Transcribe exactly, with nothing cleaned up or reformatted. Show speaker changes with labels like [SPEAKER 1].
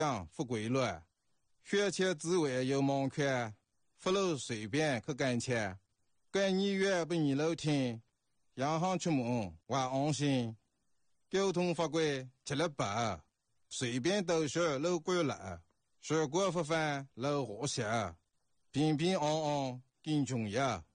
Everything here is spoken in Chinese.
[SPEAKER 1] 样不规律，学前之外有门槛，不露随便去干切，干你越不你漏听，洋行出门还安心，交通法规贴了白，随便都是漏规了，水果不犯漏和谐，平平安安更重要。